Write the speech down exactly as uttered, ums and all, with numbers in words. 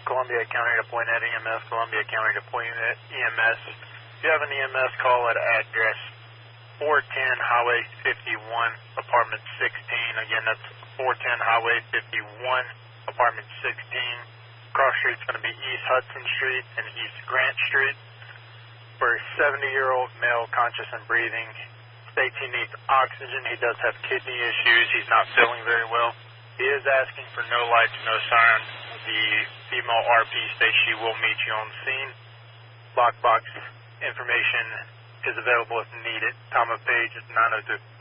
Columbia County to Point at E M S, Columbia County to Point at E M S. If you have an E M S, call at address four ten Highway fifty-one, Apartment sixteen. Again, that's four ten Highway fifty-one, Apartment sixteen. Cross street's going to be East Hudson Street and East Grant Street. For a seventy-year-old male, conscious and breathing, states he needs oxygen. He does have kidney issues. He's not feeling very well. He is asking for no lights, no siren. The female R P states she will meet you on scene. Lockbox information is available if needed. Time of page is nine oh two.